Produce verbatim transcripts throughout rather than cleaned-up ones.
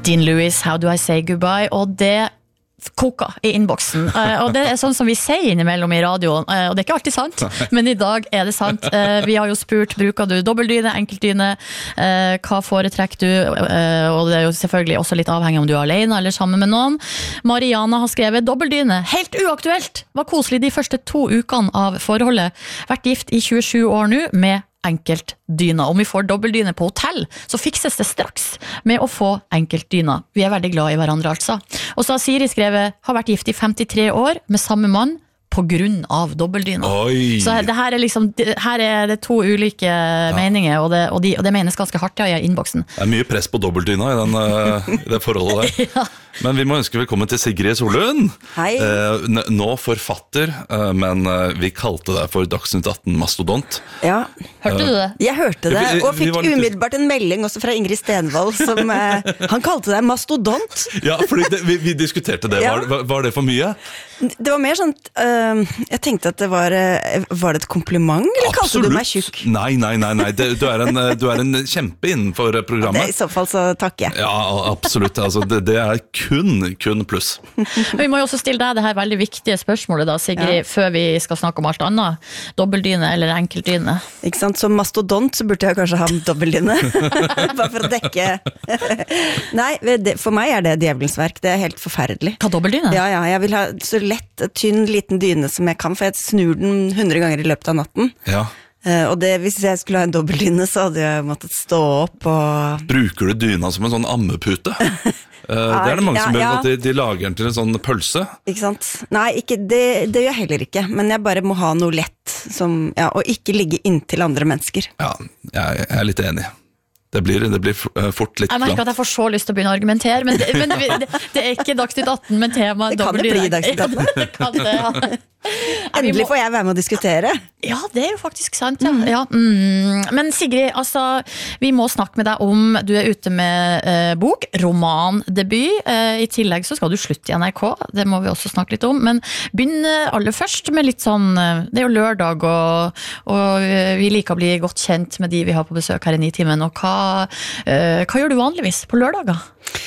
Dean Lewis, How Do I Say Goodbye, og det koka i innboksen, uh, og det er sånn som vi sier innimellom i radioen, uh, og det er ikke alltid sant, men i dag er det sant. Uh, vi har jo spurt, bruker du dobbeltdyne, enkeltdyne, uh, hva foretrekker du, uh, og det er jo selvfølgelig også litt avhengig om du er alene eller sammen med noen. Mariana har skrevet dobbeltdyne, helt uaktuelt, var koselig de første to ukene av forholdet, vært gift i tjuesju år nå med enkeltdyna. Om vi får dobbeltdyne på hotell, så fikses det straks med å få enkeltdyna. Vi er veldig glad i hverandre, altså. Og så har Siri skrevet, har vært gift i femtitre år med samme mann på grunn av dobbeltdyna. Oi. Så det her er liksom, her er det to ulike ja. meninger, og det, og, de, og det menes ganske hardt i innboksen. Det er mye press på dobbeltdyna i, den, i det forholdet der. ja. Men vi må ønske velkommen til Sigrid Solund. Hei. Eh, nå forfatter, eh, men vi kalte deg for Dagsnytt atten Mastodont. Ja. Hørte du det? Jeg hørte det, vi, vi, og fikk litt... umiddelbart en melding også fra Ingrid Stenvold, som eh, han kalte deg Mastodont. Ja, fordi det, vi, vi diskuterte det. Ja. Var, var det for mye? Det var mer sånn, uh, jeg tenkte at det var, uh, var det et kompliment, eller Absolutt. Kalte du meg tjukk? Nei, nei, nei, nei. Det, du, er en, du er en kjempe innenfor programmet. Det, I så fall så takker jeg. Ja, absolutt. Altså, det, det er kun, kun pluss. Vi må jo også stille deg det her veldig viktige spørsmålet da, Sigrid, ja. før vi skal snakke om alt annet. Dobbeltdyne eller enkeltdyne? Ikke sant, som mastodont så burde jeg kanskje ha en dobbeltdyne. Bare for å dekke. Nei, det, for meg er det djevelens verk. Det er helt forferdelig. Ta dobbeltdyne? Ja, ja, jeg vil ha så lett, tynn, liten dyne som jeg kan, for jeg snur den hundre ganger i løpet av natten. Ja. Uh, og det, hvis jeg skulle ha en dobbeltdyne, så hadde jeg måttet stå opp og... Bruker du dyna som en sånn ammepute? uh, det er det mange ja, som gjør, ja. at de, de lager den til en sånn pølse. Ikke sant? Nei, ikke, det, det gjør jeg heller ikke, men jeg bare må ha noe lett, som, ja, og ikke ligge inntil andre mennesker. Ja, jeg, jeg er litt enig. Det blir, det blir fort litt Jeg merker langt. at jeg får så lyst til å begynne å argumentere, men det, men det, det er ikke Dagsnytt atten, men temaet det kan det bli Dagsnytt atten. Ja, det kan det, ja. Endelig får jeg være med å diskutere. Ja, det er jo faktisk sant, ja. Mm. ja mm. Men Sigrid, altså, vi må snakke med deg om, du er ute med eh, bok, romandebut, eh, i tillegg så skal du slutte i N R K, det må vi også snakke litt om, men begynn aller først med litt sånn, det er jo lørdag, og, og vi liker å bli godt kjent med de vi har på besøk her i Nitimen, og hva, eh, hva gjør du vanligvis på lørdager?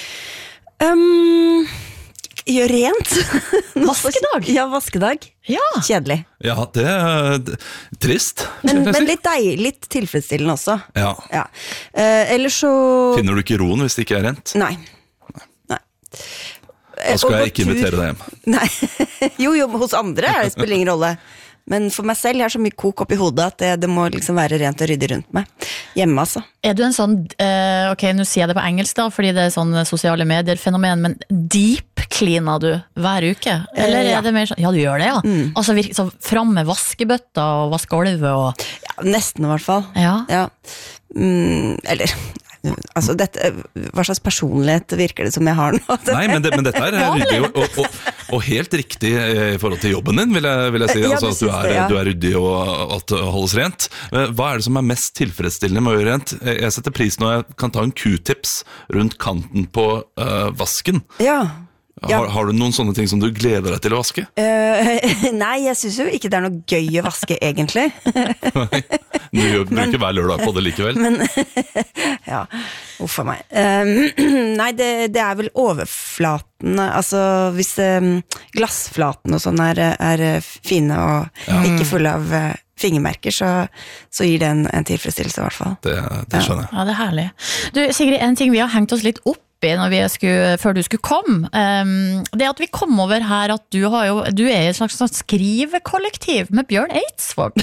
Um... Gjør rent. Vaskedag? Ja, vaskedag. Ja. Kjedelig. Ja, det er trist. Men, men litt deilig, litt tilfredsstillende også. Ja. ja. Uh, ellers så... Finner du ikke roen hvis det ikke er rent? Nei. Nei. Da skal jeg ikke invitere deg hjem. Nei. jo, jo, hos andre det spiller ingen rolle. Men for meg selv, jeg har så mye kok opp i hodet at det, det må liksom være rent og ryddig rundt meg. Hjemme, altså. Er du en sånn, uh, ok, nå sier jeg det på engelsk da, fordi det er sånn sosiale medier-fenomen, men deep cleaner du hver uke? Eller er uh, ja. det mer sånn, ja du gjør det ja. Mm. Altså virke, så frem med vaskebøtta og vaskegolvet og... Ja, nesten i hvert fall. Ja. ja. Mm, eller... Altså, dette, hva slags personlighet virker det som jeg har nå? Nei, men, det, men dette er ryddig og, og, og, og helt riktig i forhold til jobben din, vil jeg, vil jeg si. Ja, altså, at du er, det, ja. du er ryddig og at det holdes rent. Hva er det som er mest tilfredsstillende med å gjøre rent? Jeg setter pris når jeg kan ta en Q-tips rundt kanten på uh, vasken. Ja. Ja. Har, har du noen sånne ting som du gleder deg til å vaske? Uh, nei, jeg synes jo ikke det er noe gøy å vaske, egentlig. Nei, du gjør, bruker men, hver lørdag på det likevel. Men, ja, uff for meg. Um, nei, det, det er vel overflaten, altså hvis um, glassflaten og sånn er, er fine og ja. ikke fulle av uh, fingermerker, så, så gir det en, en tilfredsstillelse i hvert fall. Det, det skjønner jeg. Ja, det er herlig. Du, Sigrid, en ting vi har hengt oss litt opp når vi skulle, før du skulle komme, um, det at vi kom over her at du, har jo, du er i et slags skrivekollektiv med Bjørn Eidsvåg.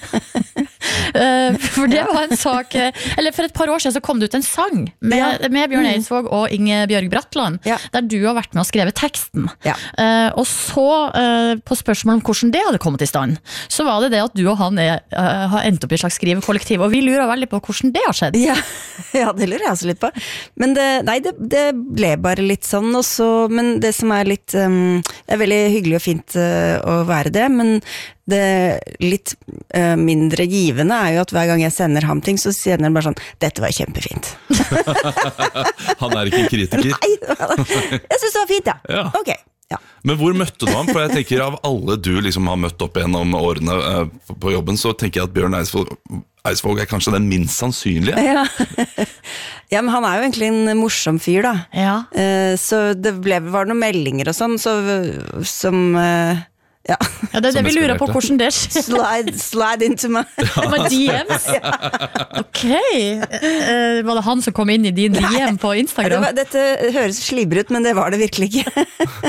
uh, for det var en sak, eller for et par år siden så kom det ut en sang med, ja. med Bjørn Eidsvåg og Inge Bjørg Bratland, ja. der du har vært med og skrevet teksten. Ja. Uh, og så, uh, på spørsmål om hvordan det hadde kommet i stand, så var det det at du og han er, uh, har endt opp i et slags skrivekollektiv, og vi lurer veldig på hvordan det har skjedd. Ja, ja det lurer jeg også litt på. Men det, nei, det det ble bare litt sånn, og så, men det som er litt, um, det er veldig hyggelig og fint uh, å være det, men det litt uh, mindre givende er jo at hver gang jeg sender ham ting, så sier han bare sånn, dette var kjempefint. Han er ikke kritiker? Nei, jeg synes det var fint, ja. ja. Ok. Ja. Men hvor møtte du ham? For jeg tenker av alle du liksom har møtt opp gjennom årene uh, på jobben, så tenker jeg at Bjørn Eidsvåg, Eidsvåg er kanskje den minst sannsynlige. Ja. Ja, men han er jo egentlig en morsom fyr da. Ja. Eh, så det ble, var noen meldinger og sånn, så, som... Eh, ja. Ja, det er det vi lurer på, hvordan det skjer. Slide, slide into my... My D Ms? Ok. Eh, var det han som kom inn i din D M på Det Instagram? var, dette høres slibret, men det var det virkelig ikke.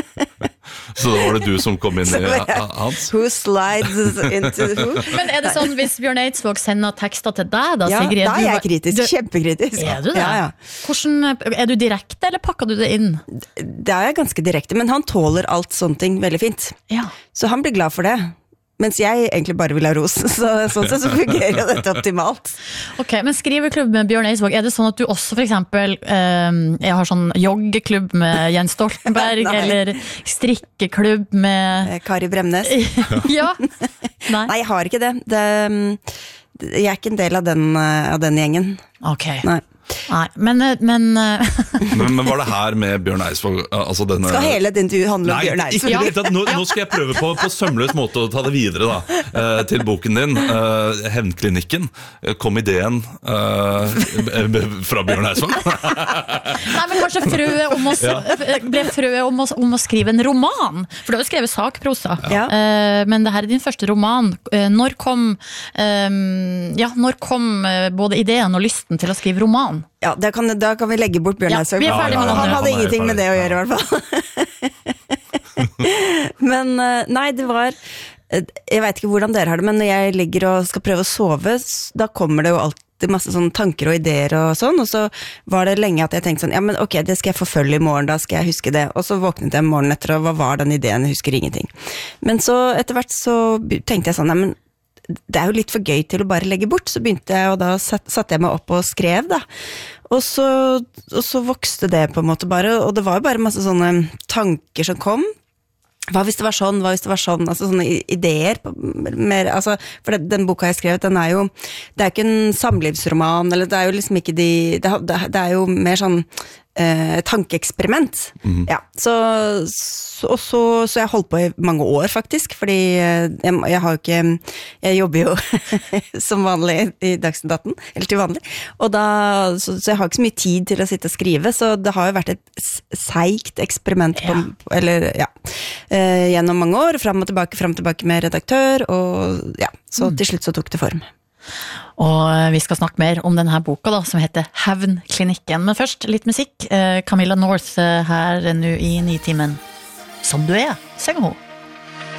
Så da var det du som kom inn i Så, ja. hans? Who slides into who? Men er det sånn, hvis Bjørn Eidsvåg sender tekster til deg da, Ja, Sigrid? da er du- jeg kritisk, du- kjempekritisk. Er du det? Ja, ja. Hvordan, er du direkte, eller pakker du det inn? Det er jeg ganske direkte, men han tåler alt sånne ting veldig fint. Ja. Så han blir glad for det. Mens jeg egentlig bare vil ha ros, så sånn sett så fungerer jo dette optimalt. Ok, men skriveklubb med Bjørn Eidsvåg, er det sånn at du også for eksempel eh, jeg har sånn joggeklubb med Jens Stoltenberg, Nei. eller strikkeklubb med Eh, Kari Bremnes. Ja, nei, Nei, jeg har ikke det. det jeg er ikke en del av den, eh, av den gjengen. ok, Nei. nei, men, eh, men eh, Men, men var det her med Bjørn Eidsvåg altså denne... Skal hele et intervju handle om Nei, Bjørn ikke i Eidsvåg? det hele tatt. nå, nå skal jeg prøve på, på sømløs måte å ta det videre da, eh, til boken din. Eh, Hevnklinikken. Kom ideen eh, fra Bjørn Eidsvåg? Nei, men kanskje frøet om å, ble frøet om å, om å skrive en roman, for du har jo skrevet sakprosa, Ja. Eh, men det her er din første roman. Eh, Når kom, eh, ja, når kom eh, både ideen og lysten til å skrive roman? Ja, da kan, da kan vi legge bort Bjørn Ja, Eidsvåg. vi er ferdig med han, det. han hadde Han er ingenting med ferdig. det å gjøre i hvert fall. Men eh, nei, det var eh, jeg vet ikke hvordan dere har det, men når jeg ligger og skal prøve å sove, s- da kommer det jo alltid masse sånne tanker og ideer og sånn, og så var det lenge at jeg tenkte sånn, ja, men ok, det skal jeg forfølge i morgen, da skal jeg huske det, og så våknet jeg morgenen etter, og hva var den ideen, jeg husker ingenting. Men så etter hvert så be- tenkte jeg sånn, nei, men det er jo litt for gøy til å bare legge bort, så begynte jeg, og da satt, satte jeg meg opp og skrev da, og så, og så vokste det på en måte bare, og det var jo bare masse sånne tanker som kom. Hva hvis det var sånn, hva hvis det var sånn, altså sånne i- ideer, på- mer, altså, for det, den boka jeg skrev, den er jo, det er ikke en samlivsroman, eller det er jo liksom ikke de, det, har- det er jo mer sånn eh, tankeeksperiment. Ja, så, så, og så, så jeg holdt på i mange år faktisk, fordi eh, jeg, jeg har jo ikke, jeg jobber jo som vanlig i Dagsnytt atten, eller til vanlig, og da, så, så jeg har ikke så mye tid til å sitte og skrive, så det har jo vært et s- seigt eksperiment på, eller ja, eh, gjennom mange år, fram og tilbake, fram og tilbake med redaktør, og ja, så til slutt så tok det form. Og vi skal snakke mer om denne boka da, som heter Hevnklinikken. Men først litt musikk. Eh, Camilla North eh, her nå i Nitimen. Som du er, synger hun.